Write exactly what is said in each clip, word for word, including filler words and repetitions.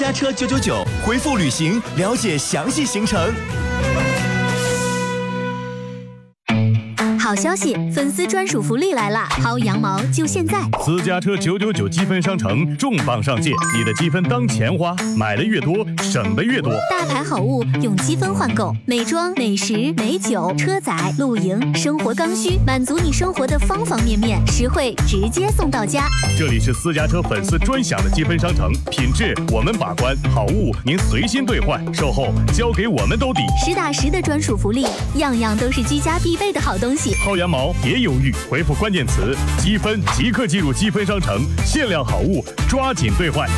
家车九九九，回复旅行了解详细行程。 好消息，粉丝专属福利来啦！薅羊毛就现在！ 私家车九九九积分商城重磅上线，你的积分当钱花，买的越多，省的越多。 大牌好物用积分换购，美妆、美食、美酒、车载、露营、生活刚需，满足你生活的方方面面，实惠直接送到家。 这里是私家车粉丝专享的积分商城，品质我们把关，好物您随心兑换，售后交给我们兜底。 实打实的专属福利，样样都是居家必备的好东西。 薅羊毛别犹豫，回复关键词积分即刻进入积分商城，限量好物抓紧兑换。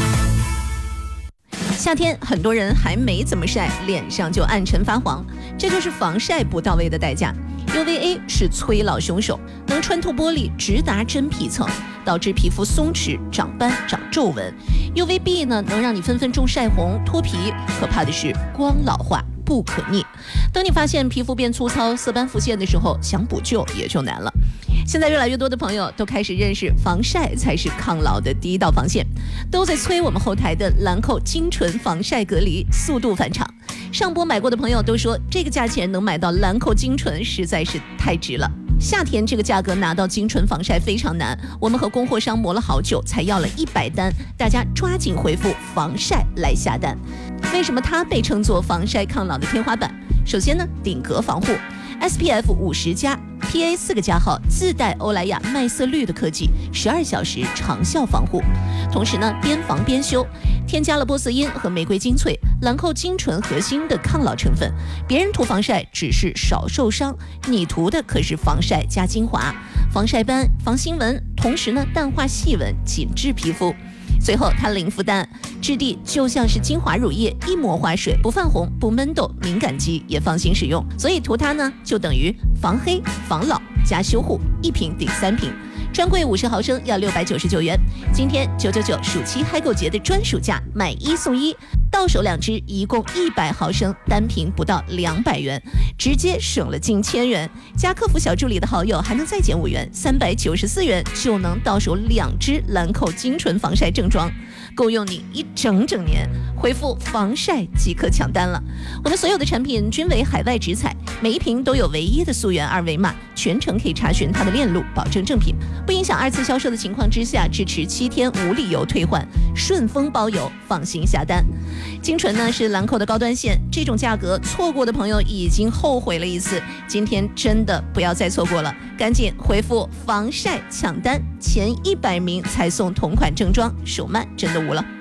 夏天很多人还没怎么晒，脸上就暗沉发黄，这就是防晒不到位的代价。 U V A 是催老凶手，能穿透玻璃直达真皮层，导致皮肤松弛、长斑、长皱纹。U V B 呢，能让你分分钟晒红、脱皮，可怕的是光老化不可逆。等你发现皮肤变粗糙、色斑浮现的时候，想补救也就难了。现在越来越多的朋友都开始认识防晒才是抗老的第一道防线，都在催我们后台的兰蔻精纯防晒隔离速度返场。上播买过的朋友都说，这个价钱能买到兰蔻精纯实在是太值了。夏天这个价格拿到精纯防晒非常难，我们和供货商磨了好久，才要了一百单，大家抓紧回复防晒来下单。为什么它被称作防晒抗老的天花板？首先呢，顶格防护 S P F 五十加 P A 四个加号，自带欧莱雅麦色绿的科技，十二小时长效防护。同时呢，边防边修，添加了波色因和玫瑰精粹、兰蔻精纯核心的抗老成分。别人涂防晒只是少受伤，你涂的可是防晒加精华，防晒斑、防新纹，同时呢，淡化细纹，紧致皮肤。最后它零负担，质地就像是精华乳液，一抹化水，不泛红，不闷痘，敏感肌也放心使用。所以涂它呢，就等于防黑、防老加修护，一瓶顶三瓶。专柜五十毫升要六百九十九元，今天九九九暑期嗨购节的专属价，买一送一，到手两支，一共一百毫升，单瓶不到两百元，直接省了近千元。加客服小助理的好友还能再减五元，三百九十四元就能到手两支兰蔻精纯防晒正装，够用你一整整年。回复防晒即可抢单了。我们所有的产品均为海外直采，每一瓶都有唯一的溯源二维码，全程可以查询它的链路，保证正品。不影响二次销售的情况之下，支持七天无理由退换，顺丰包邮，放心下单。精纯呢是兰蔻的高端线，这种价格错过的朋友已经后悔了一次，今天真的不要再错过了，赶紧回复防晒抢单，前一百名才送同款正装，手慢真的无了。